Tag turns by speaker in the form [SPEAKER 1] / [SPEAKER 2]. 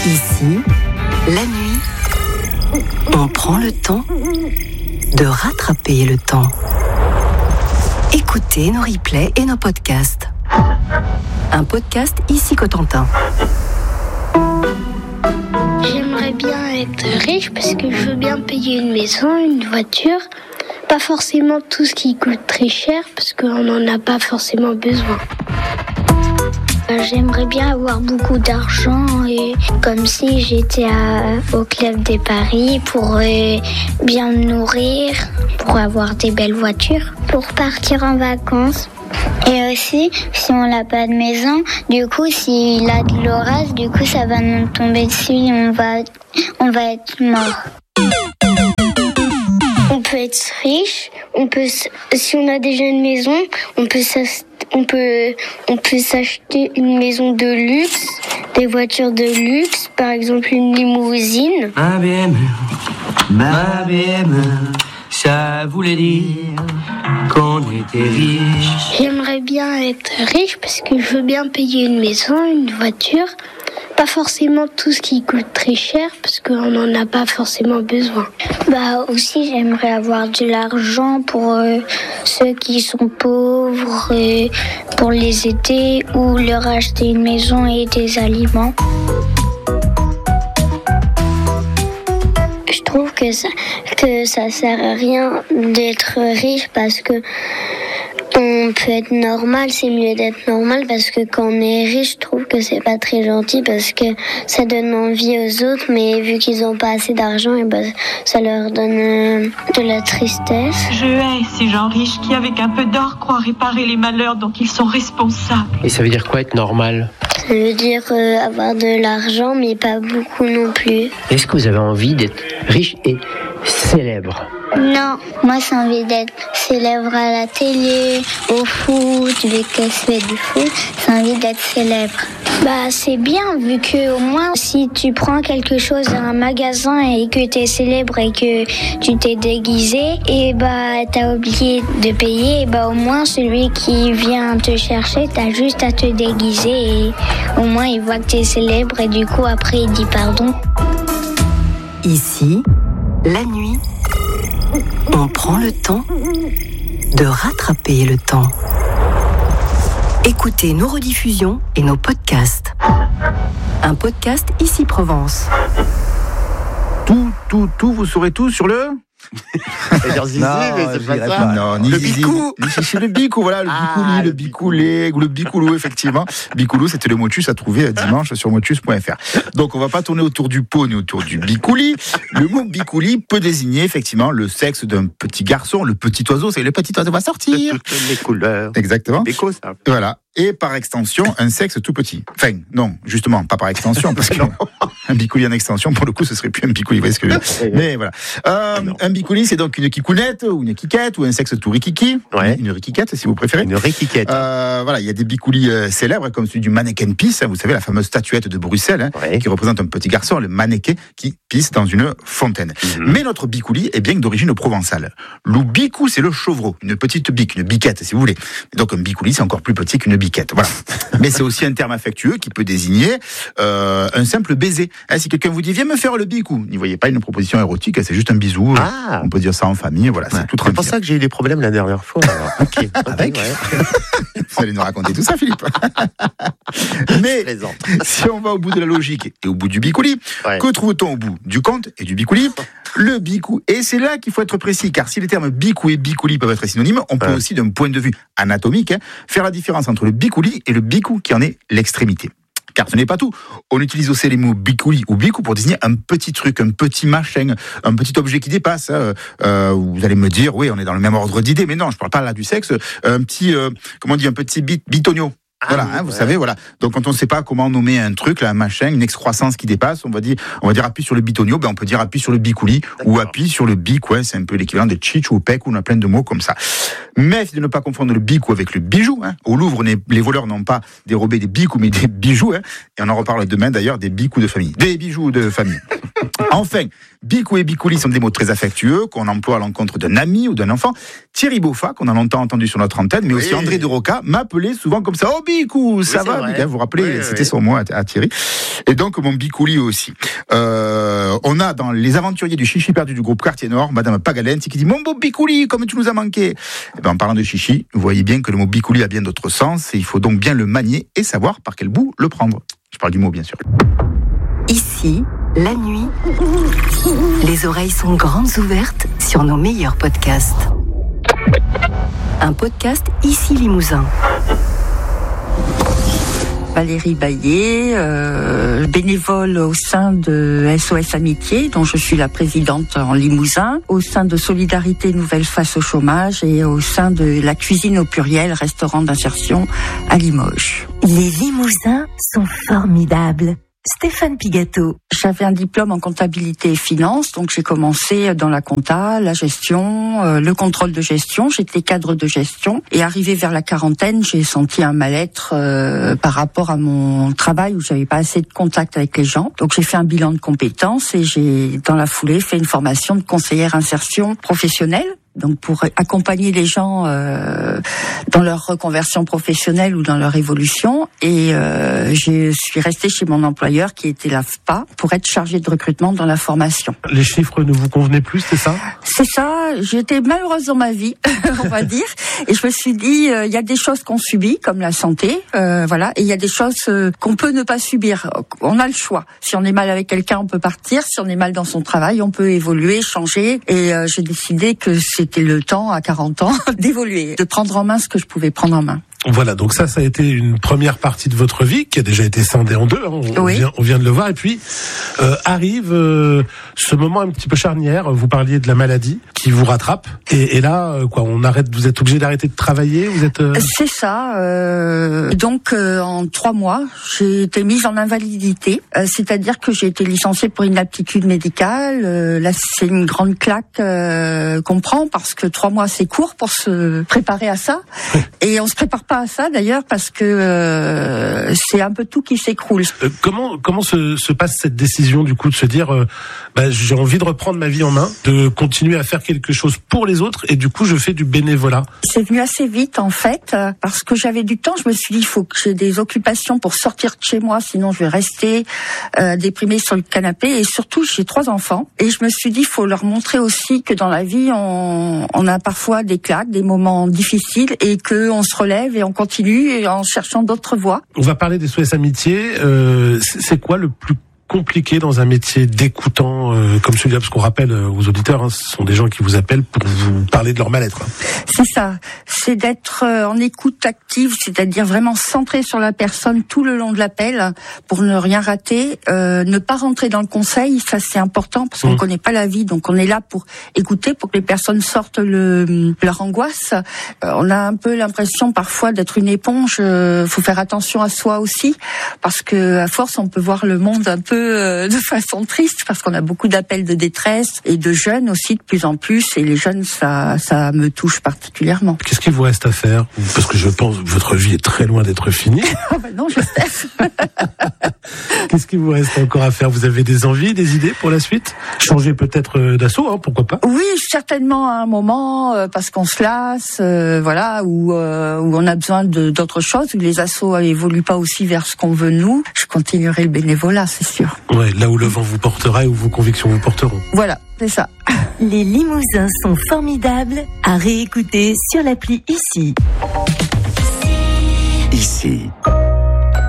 [SPEAKER 1] Ici, la nuit, on prend le temps de rattraper le temps. Écoutez nos replays et nos podcasts. Un podcast Ici Cotentin.
[SPEAKER 2] J'aimerais bien être riche parce que je veux bien payer une maison, une voiture. Pas forcément tout ce qui coûte très cher parce qu'on n'en a pas forcément besoin. J'aimerais bien avoir beaucoup d'argent et comme si j'étais au club des paris pour bien me nourrir, pour avoir des belles voitures, pour partir en vacances. Et aussi, si on n'a pas de maison, du coup, s'il a de l'orage, du coup, ça va nous tomber dessus et on va être mort. On peut être riche, si on a déjà une maison, on peut s'acheter une maison de luxe, des voitures de luxe, par exemple une limousine.
[SPEAKER 3] Ma BM, ça voulait dire qu'on était riche.
[SPEAKER 2] J'aimerais bien être riche parce que je veux bien payer une maison, une voiture. Pas forcément tout ce qui coûte très cher parce qu'on n'en a pas forcément besoin. Aussi j'aimerais avoir de l'argent pour ceux qui sont pauvres, pour les aider ou leur acheter une maison et des aliments. Je trouve que ça sert à rien d'être riche parce que on peut être normal, c'est mieux d'être normal parce que quand on est riche, je trouve que c'est pas très gentil parce que ça donne envie aux autres, mais vu qu'ils ont pas assez d'argent, ça leur donne de la tristesse.
[SPEAKER 4] Je hais ces gens riches qui, avec un peu d'or, croient réparer les malheurs dont ils sont responsables.
[SPEAKER 5] Et ça veut dire quoi être normal ?
[SPEAKER 2] Ça veut dire avoir de l'argent, mais pas beaucoup non plus.
[SPEAKER 5] Est-ce que vous avez envie d'être riche et célèbre ?
[SPEAKER 2] Non, moi j'ai envie d'être célèbre à la télé, au foot, vu que je fais du foot, j'ai envie d'être célèbre. C'est bien, vu que au moins si tu prends quelque chose dans un magasin et que tu es célèbre et que tu t'es déguisé, et t'as oublié de payer, et au moins celui qui vient te chercher, t'as juste à te déguiser et au moins il voit que tu es célèbre et du coup après il dit pardon.
[SPEAKER 1] Ici, la nuit, on prend le temps de rattraper le temps. Écoutez nos rediffusions et nos podcasts. Un podcast Ici Provence.
[SPEAKER 6] Tout, vous saurez tout sur le...
[SPEAKER 7] Zizi, mais c'est pas ça.
[SPEAKER 6] Non, ni
[SPEAKER 7] le
[SPEAKER 6] Zizi,
[SPEAKER 7] bicou.
[SPEAKER 6] ni Chichi, le bicou, voilà, le bicouli, le bicoulé, ou le bicoulou, effectivement. Bicoulou, c'était le motus à trouver dimanche sur motus.fr. Donc, on va pas tourner autour du pot ni autour du bicouli. Le mot bicouli peut désigner, effectivement, le sexe d'un petit garçon. Le petit oiseau, c'est le petit oiseau va sortir.
[SPEAKER 7] De toutes les couleurs.
[SPEAKER 6] Exactement.
[SPEAKER 7] Bico, ça.
[SPEAKER 6] Voilà. Et par extension, un sexe tout petit. Enfin, non, justement, pas par extension, parce que un bicouli en extension, pour le coup, ce serait plus un bicouli, vous voyez ce que je veux dire. Mais voilà. Un bicouli, c'est donc une kikounette, ou une kikette, ou un sexe tout rikiki.
[SPEAKER 7] Ouais.
[SPEAKER 6] Une riquiquette, si vous préférez.
[SPEAKER 7] Une riquiquette.
[SPEAKER 6] Voilà, il y a des bicoulis célèbres, comme celui du mannequin pisse, vous savez, la fameuse statuette de Bruxelles, qui représente un petit garçon, le mannequin, qui pisse dans une fontaine. Mais notre bicouli est bien d'origine provençale. Le bicou, c'est le chevreau, une petite bique, une biquette, si vous voulez. Et donc, un bicouli, c'est encore plus petit qu'une biquette. Voilà. Mais c'est aussi un terme affectueux qui peut désigner un simple baiser. Si quelqu'un vous dit viens me faire le bicou, n'y voyez pas une proposition érotique, c'est juste un bisou. On peut dire ça en famille, voilà, c'est tout tranquille.
[SPEAKER 7] C'est pour ça que j'ai eu des problèmes la dernière fois.
[SPEAKER 6] Ok. Avec. Vous allez nous raconter tout ça, Philippe. Mais si on va au bout de la logique et au bout du bicouli, que trouve-t-on au bout du compte et du bicouli ? Le bicou. Et c'est là qu'il faut être précis, car si les termes bicou et bicouli peuvent être synonymes, on peut aussi, d'un point de vue anatomique, faire la différence entre le bicouli et le bicou qui en est l'extrémité. Car ce n'est pas tout. On utilise aussi les mots bicouli ou bicou pour désigner un petit truc, un petit machin, un petit objet qui dépasse. Vous allez me dire, oui, on est dans le même ordre d'idées, mais non, je parle pas là du sexe. Un petit, un petit bitonio. Voilà, vous savez, voilà. Donc quand on ne sait pas comment nommer un truc, là, un machin, une excroissance qui dépasse, on va dire appuie sur le bitonio, on peut dire appuie sur le bicouli ou appuie sur le bic, c'est un peu l'équivalent de tchitch ou pec, ou on a plein de mots comme ça. Mais de ne pas confondre le bicou avec le bijou. Au Louvre, les voleurs n'ont pas dérobé des bicous mais des bijoux. Et on en reparle demain d'ailleurs des bijoux de famille. Des bijoux de famille. Enfin, bicou et bicouli sont des mots très affectueux qu'on emploie à l'encontre d'un ami ou d'un enfant. Thierry Boffa, qu'on a longtemps entendu sur notre antenne, mais aussi André de Roca, m'appelait souvent comme ça. Oh bicou, ça va, vous vous rappelez, c'était son mot à Thierry. Et donc mon bicouli aussi. On a dans Les Aventuriers du Chichi perdu du groupe Quartier Nord, Madame Pagalenti qui dit mon beau bicouli, comme tu nous as manqué. Et ben, en parlant de chichi, vous voyez bien que le mot bicouli a bien d'autres sens et il faut donc bien le manier et savoir par quel bout le prendre. Je parle du mot, bien sûr.
[SPEAKER 1] Ici, la nuit, les oreilles sont grandes ouvertes sur nos meilleurs podcasts. Un podcast Ici Limousin.
[SPEAKER 8] Valérie Baillet, bénévole au sein de SOS Amitié, dont je suis la présidente en Limousin, au sein de Solidarité Nouvelle Face au Chômage et au sein de la Cuisine au Pluriel, restaurant d'insertion à Limoges.
[SPEAKER 1] Les Limousins sont formidables. Stéphane Pigato.
[SPEAKER 8] J'avais un diplôme en comptabilité et finance, donc j'ai commencé dans la compta, la gestion, le contrôle de gestion. J'étais cadre de gestion et arrivé vers la quarantaine, j'ai senti un mal-être par rapport à mon travail où j'avais pas assez de contact avec les gens. Donc j'ai fait un bilan de compétences et j'ai dans la foulée fait une formation de conseillère insertion professionnelle. Donc pour accompagner les gens dans leur reconversion professionnelle ou dans leur évolution. Et je suis restée chez mon employeur qui était l'AFPA pour être chargée de recrutement dans la formation.
[SPEAKER 9] Les chiffres ne vous convenaient plus, c'est ça ?
[SPEAKER 8] C'est ça. J'étais malheureuse dans ma vie, on va dire. Et je me suis dit, il y a des choses qu'on subit, comme la santé, voilà. Et il y a des choses qu'on peut ne pas subir. On a le choix. Si on est mal avec quelqu'un, on peut partir. Si on est mal dans son travail, on peut évoluer, changer. Et j'ai décidé que c'était le temps, à 40 ans, d'évoluer, de prendre en main ce que je pouvais prendre en main.
[SPEAKER 9] Voilà, donc ça a été une première partie de votre vie qui a déjà été scindée en deux, hein, on vient de le voir, et puis arrive ce moment un petit peu charnière, vous parliez de la maladie qui vous rattrape, et là, vous êtes obligé d'arrêter de travailler, vous êtes...
[SPEAKER 8] C'est ça, donc en 3 mois, j'ai été mise en invalidité, c'est-à-dire que j'ai été licenciée pour inaptitude médicale, là c'est une grande claque qu'on prend, parce que 3 mois c'est court pour se préparer à ça, et on se prépare pas à ça d'ailleurs parce que c'est un peu tout qui s'écroule.
[SPEAKER 9] Comment se passe cette décision du coup de se dire j'ai envie de reprendre ma vie en main, de continuer à faire quelque chose pour les autres et du coup je fais du bénévolat? C'est
[SPEAKER 8] venu assez vite en fait parce que j'avais du temps, je me suis dit il faut que j'ai des occupations pour sortir de chez moi sinon je vais rester déprimée sur le canapé et surtout j'ai 3 enfants et je me suis dit il faut leur montrer aussi que dans la vie on a parfois des claques, des moments difficiles et que on se relève et on continue en cherchant d'autres voies.
[SPEAKER 9] On va parler des SOS Amitié. C'est quoi le plus compliqué dans un métier d'écoutant comme celui-là, parce qu'on rappelle aux auditeurs, ce sont des gens qui vous appellent pour vous parler de leur mal-être.
[SPEAKER 8] C'est ça, c'est d'être en écoute active, c'est-à-dire vraiment centré sur la personne tout le long de l'appel pour ne rien rater, ne pas rentrer dans le conseil, ça c'est important parce qu'on connaît pas la vie, donc on est là pour écouter, pour que les personnes sortent leur angoisse. On a un peu l'impression parfois d'être une éponge, faut faire attention à soi aussi, parce que à force on peut voir le monde un peu de façon triste parce qu'on a beaucoup d'appels de détresse et de jeunes aussi de plus en plus et les jeunes ça me touche particulièrement.
[SPEAKER 9] Qu'est-ce qu'il vous reste à faire? Parce que je pense que votre vie est très loin d'être finie.
[SPEAKER 8] Non, j'espère.
[SPEAKER 9] Qu'est-ce qu'il vous reste encore à faire? Vous avez des envies, des idées pour la suite? Changer peut-être d'assaut, pourquoi pas?
[SPEAKER 8] Oui, certainement à un moment parce qu'on se lasse, voilà, où on a besoin d'autres choses, où les assos évoluent pas aussi vers ce qu'on veut nous. Je continuerai le bénévolat, c'est sûr.
[SPEAKER 9] Ouais, là où le vent vous portera et où vos convictions vous porteront.
[SPEAKER 8] Voilà, c'est ça.
[SPEAKER 1] Les Limousins sont formidables à réécouter sur l'appli Ici.
[SPEAKER 6] Ici.